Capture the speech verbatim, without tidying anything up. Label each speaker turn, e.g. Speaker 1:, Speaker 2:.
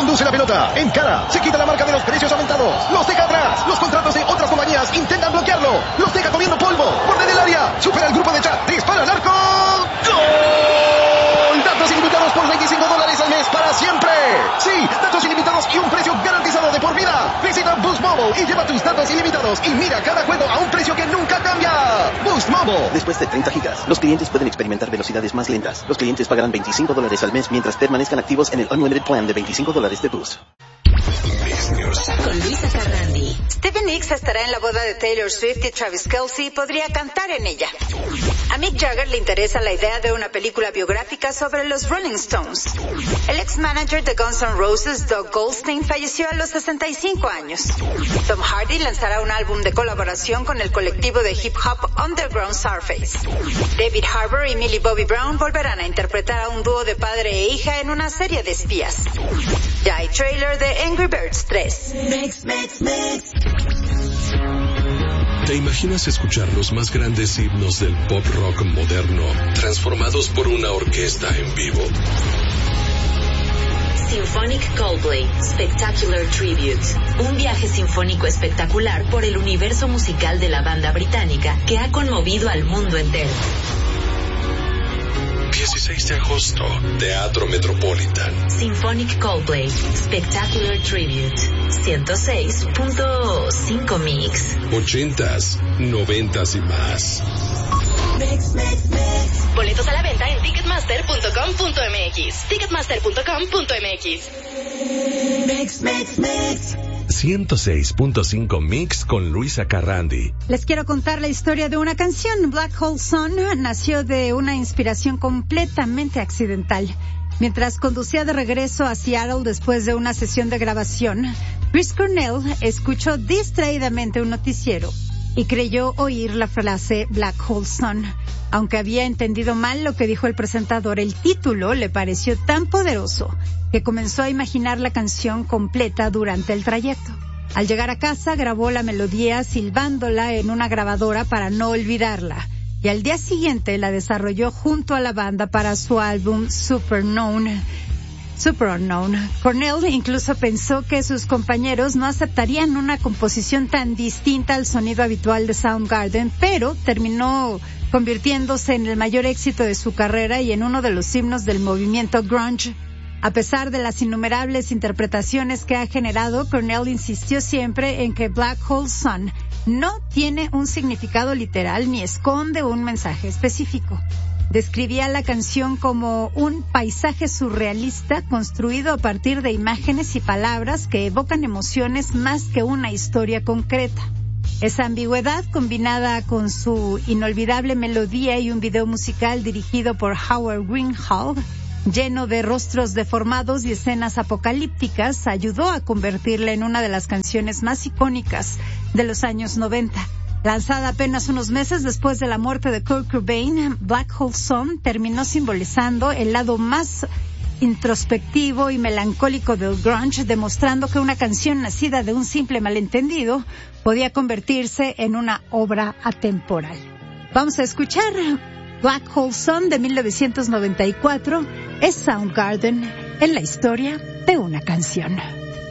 Speaker 1: conduce la pelota, encara, se quita la marca de los precios aumentados, los deja atrás, los contratos de otras compañías intentan bloquearlo, los deja comiendo polvo, borde del área, supera el grupo de chat, dispara al arco, ¡gol! Datos ilimitados por veinticinco dólares al mes para siempre. Sí, datos ilimitados y un precio garantizado de por vida. Visita Boost Mobile y lleva tus datos ilimitados y mira cada juego a un precio que nunca cambia. Boost Mobile.
Speaker 2: Después de treinta gigas, los clientes pueden experimentar velocidades más lentas. Los clientes pagarán veinticinco dólares al mes mientras permanezcan activos en el Unlimited Plan de veinticinco dólares de Boost.
Speaker 3: Con Luisa Carrandi.
Speaker 4: Stevie Nicks estará en la boda de Taylor Swift y Travis Kelce podría cantar en ella. A Mick Jagger le interesa la idea de una película biográfica sobre los Rolling Stones. El ex-manager de Guns N' Roses, Doug Goldstein, falleció a los sesenta y cinco años. Tom Hardy lanzará un álbum de colaboración con el colectivo de hip hop Underground Surface. David Harbour y Millie Bobby Brown volverán a interpretar a un dúo de padre e hija en una serie de espías. Ya hay trailer de Angry Birds tres.
Speaker 3: Mix, mix, mix.
Speaker 5: ¿Te imaginas escuchar los más grandes himnos del pop rock moderno transformados por una orquesta en vivo?
Speaker 3: Symphonic Coldplay Spectacular Tribute. Un viaje sinfónico espectacular por el universo musical de la banda británica que ha conmovido al mundo entero.
Speaker 5: dieciséis de agosto, Teatro Metropolitan.
Speaker 3: Symphonic Coldplay Spectacular Tribute. ciento seis punto cinco Mix.
Speaker 5: Ochentas, noventas y más.
Speaker 3: Mix, mix, mix.
Speaker 6: Boletos a la venta en ticketmaster punto com punto m x. ticketmaster punto com punto m x.
Speaker 3: Mix, mix, mix.
Speaker 5: ciento seis punto cinco Mix con Luisa Carrandi.
Speaker 7: Les quiero contar la historia de una canción. Black Hole Sun nació de una inspiración completamente accidental. Mientras conducía de regreso a Seattle después de una sesión de grabación, Chris Cornell escuchó distraídamente un noticiero y creyó oír la frase Black Hole Sun. Aunque había entendido mal lo que dijo el presentador, el título le pareció tan poderoso que comenzó a imaginar la canción completa durante el trayecto. Al llegar a casa, grabó la melodía silbándola en una grabadora para no olvidarla. Y al día siguiente la desarrolló junto a la banda para su álbum Super Known. Super Unknown. Cornell incluso pensó que sus compañeros no aceptarían una composición tan distinta al sonido habitual de Soundgarden, pero terminó convirtiéndose en el mayor éxito de su carrera y en uno de los himnos del movimiento grunge. A pesar de las innumerables interpretaciones que ha generado, Cornell insistió siempre en que Black Hole Sun no tiene un significado literal ni esconde un mensaje específico. Describía la canción como un paisaje surrealista construido a partir de imágenes y palabras que evocan emociones más que una historia concreta. Esa ambigüedad, combinada con su inolvidable melodía y un video musical dirigido por Howard Greenhalgh, lleno de rostros deformados y escenas apocalípticas, ayudó a convertirla en una de las canciones más icónicas de los años noventa. Lanzada apenas unos meses después de la muerte de Kurt Cobain, Black Hole Sun terminó simbolizando el lado más introspectivo y melancólico del grunge, demostrando que una canción nacida de un simple malentendido podía convertirse en una obra atemporal. Vamos a escuchar Black Hole Sun de mil novecientos noventa y cuatro, es Soundgarden en la historia de una canción.